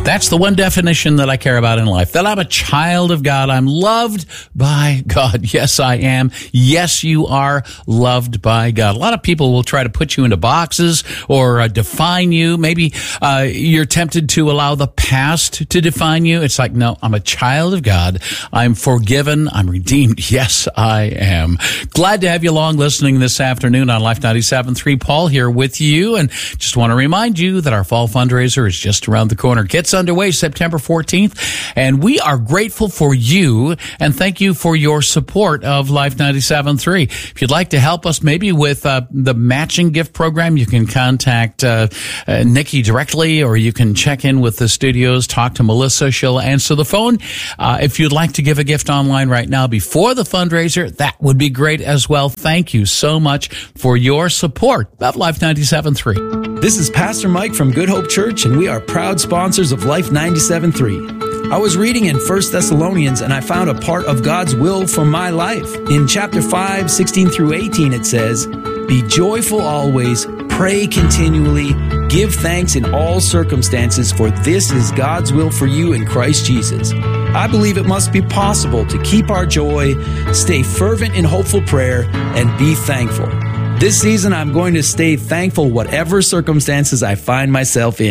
That's the one definition that I care about in life, that I'm a child of God. I'm loved by God. Yes, I am. Yes, you are loved by God. A lot of people will try to put you into boxes or define you. Maybe you're tempted to allow the past to define you. It's like, no, I'm a child of God. I'm forgiven. I'm redeemed. Yes, I am. Glad to have you along listening this afternoon on Life 97.3. Paul here with you, and just want to remind you that our fall fundraiser is just around the corner. Gets underway September 14th, and we are grateful for you, and thank you for your support of Life 97.3. If you'd like to help us maybe with the matching gift program, you can contact Nikki directly, or you can check in with the studios, talk to Melissa. She'll answer the phone. If you'd like to give a gift online right now before the fundraiser, that would be great as well. Thank you so much for your support of Life 97.3. This is Pastor Mike from Good Hope Church, and we are proud sponsors of Life 97.3. I was reading in 1 Thessalonians, and I found a part of God's will for my life. In chapter 5, 16 through 18, it says, "Be joyful always, pray continually, give thanks in all circumstances, for this is God's will for you in Christ Jesus." I believe it must be possible to keep our joy, stay fervent in hopeful prayer, and be thankful. This season, I'm going to stay thankful whatever circumstances I find myself in.